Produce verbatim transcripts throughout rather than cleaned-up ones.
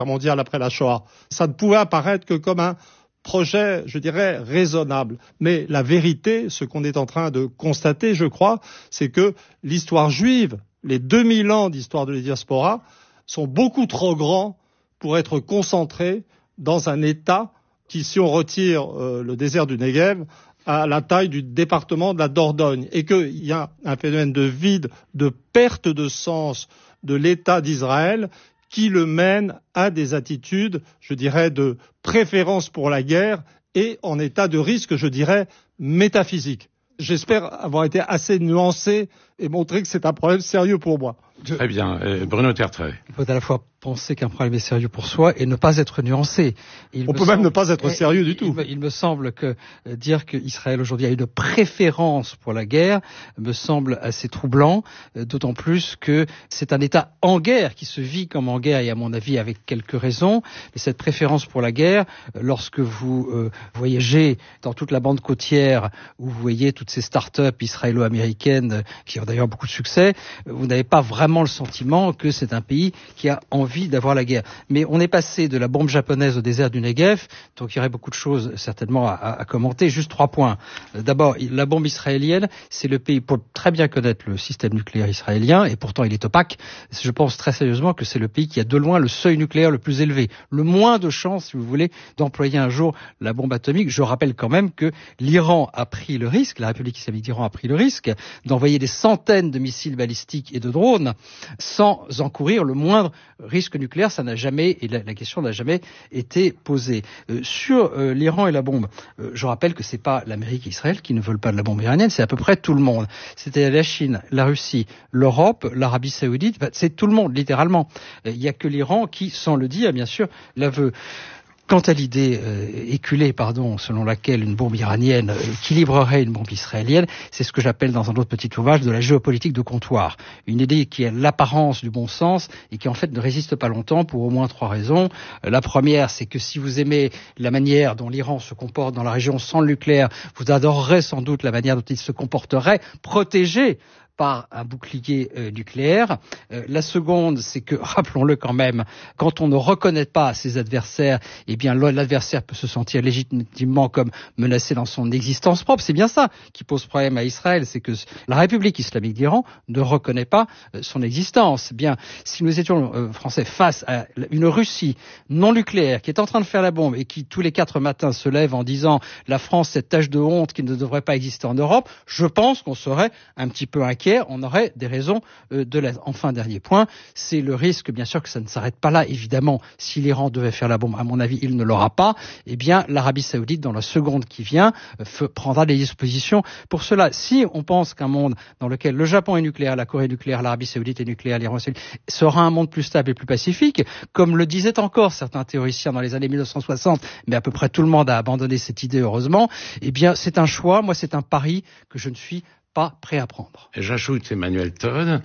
mondiale après la Shoah. Ça ne pouvait apparaître que comme un projet, je dirais, raisonnable. Mais la vérité, ce qu'on est en train de constater, je crois, c'est que l'histoire juive, les deux mille ans d'histoire de la diaspora, sont beaucoup trop grands pour être concentrés dans un État qui, si on retire euh, le désert du Negev, a la taille du département de la Dordogne, et qu'il y a un phénomène de vide, de perte de sens de l'État d'Israël qui le mène à des attitudes, je dirais, de préférence pour la guerre et en état de risque, je dirais, métaphysique. J'espère avoir été assez nuancé et montrer que c'est un problème sérieux pour moi. Très bien. Euh, Bruno Tertrais. Il faut à la fois penser qu'un problème est sérieux pour soi et ne pas être nuancé. Il On peut semble, même ne pas être sérieux du il, tout. Il, il me semble que euh, dire qu'Israël aujourd'hui a une préférence pour la guerre me semble assez troublant, euh, d'autant plus que c'est un État en guerre qui se vit comme en guerre et à mon avis avec quelques raisons. Mais cette préférence pour la guerre, euh, lorsque vous euh, voyagez dans toute la bande côtière où vous voyez toutes ces start-up israélo-américaines euh, qui ont d'ailleurs beaucoup de succès, euh, vous n'avez pas vraiment le sentiment que c'est un pays qui a envie d'avoir la guerre. Mais on est passé de la bombe japonaise au désert du Negev, donc il y aurait beaucoup de choses certainement à, à commenter. Juste trois points. D'abord, la bombe israélienne, c'est le pays, pour très bien connaître le système nucléaire israélien, et pourtant il est opaque, je pense très sérieusement que c'est le pays qui a de loin le seuil nucléaire le plus élevé. Le moins de chances, si vous voulez, d'employer un jour la bombe atomique. Je rappelle quand même que l'Iran a pris le risque, la République islamique d'Iran a pris le risque d'envoyer des centaines de missiles balistiques et de drones sans encourir le moindre risque nucléaire. Ça n'a jamais, et la, la question n'a jamais été posée. Euh, sur euh, l'Iran et la bombe, euh, je rappelle que c'est pas l'Amérique et Israël qui ne veulent pas de la bombe iranienne, c'est à peu près tout le monde. C'était la Chine, la Russie, l'Europe, l'Arabie Saoudite, c'est tout le monde, littéralement. Il n'y a que l'Iran qui, sans le dire, bien sûr, la veut. Quant à l'idée euh, éculée, pardon, selon laquelle une bombe iranienne euh, équilibrerait une bombe israélienne, c'est ce que j'appelle dans un autre petit ouvrage de la géopolitique de comptoir. Une idée qui a l'apparence du bon sens et qui en fait ne résiste pas longtemps pour au moins trois raisons. Euh, la première, c'est que si vous aimez la manière dont l'Iran se comporte dans la région sans le nucléaire, vous adorerez sans doute la manière dont il se comporterait protégé par un bouclier euh, nucléaire. Euh, la seconde, c'est que, rappelons-le quand même, quand on ne reconnaît pas ses adversaires, eh bien l'adversaire peut se sentir légitimement comme menacé dans son existence propre. C'est bien ça qui pose problème à Israël, c'est que la République islamique d'Iran ne reconnaît pas euh, son existence. Eh bien, si nous étions euh, français face à une Russie non nucléaire qui est en train de faire la bombe et qui tous les quatre matins se lève en disant la France, cette tache de honte qui ne devrait pas exister en Europe, je pense qu'on serait un petit peu inquiet. On aurait des raisons euh, de l'être. Enfin, dernier point, c'est le risque, bien sûr, que ça ne s'arrête pas là. Évidemment, si l'Iran devait faire la bombe, à mon avis, il ne l'aura pas. Eh bien, l'Arabie Saoudite, dans la seconde qui vient, euh, prendra des dispositions pour cela. Si on pense qu'un monde dans lequel le Japon est nucléaire, la Corée est nucléaire, l'Arabie Saoudite est nucléaire, l'Iran est nucléaire, sera un monde plus stable et plus pacifique, comme le disaient encore certains théoriciens dans les années mille neuf cent soixante, mais à peu près tout le monde a abandonné cette idée, heureusement, eh bien, c'est un choix. Moi, c'est un pari que je ne suis pas prêt à prendre. J'ajoute, Emmanuel Todd,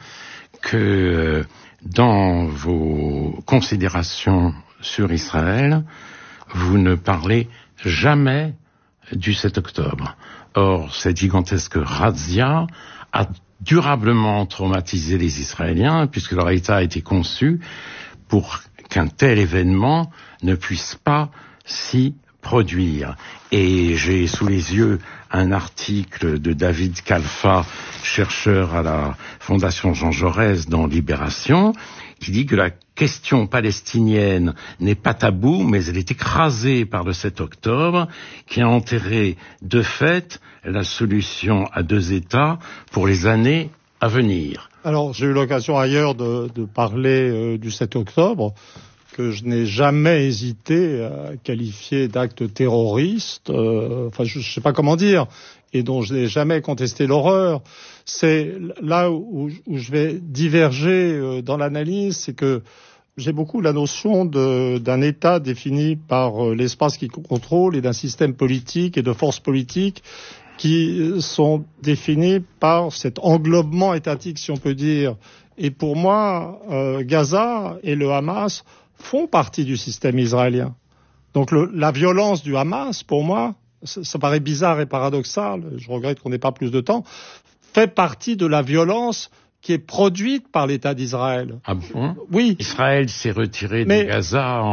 que dans vos considérations sur Israël, vous ne parlez jamais du sept octobre. Or, cette gigantesque razzia a durablement traumatisé les Israéliens, puisque leur État a été conçu pour qu'un tel événement ne puisse pas s'y produire. Et j'ai sous les yeux un article de David Kalfa, chercheur à la Fondation Jean Jaurès dans Libération, qui dit que la question palestinienne n'est pas taboue, mais elle est écrasée par le sept octobre, qui a enterré de fait la solution à deux États pour les années à venir. Alors, j'ai eu l'occasion ailleurs de, de parler euh, du sept octobre, que je n'ai jamais hésité à qualifier d'acte terroriste, euh, enfin je ne sais pas comment dire, et dont je n'ai jamais contesté l'horreur. C'est là où, où je vais diverger euh, dans l'analyse, c'est que j'ai beaucoup la notion de, d'un État défini par euh, l'espace qu'il contrôle et d'un système politique et de forces politiques qui sont définis par cet englobement étatique, si on peut dire. Et pour moi, euh, Gaza et le Hamas font partie du système israélien. Donc le, la violence du Hamas, pour moi, ça, ça paraît bizarre et paradoxal, je regrette qu'on n'ait pas plus de temps, fait partie de la violence qui est produite par l'État d'Israël. Ah bon ? Oui. Israël s'est retiré de Mais, Gaza en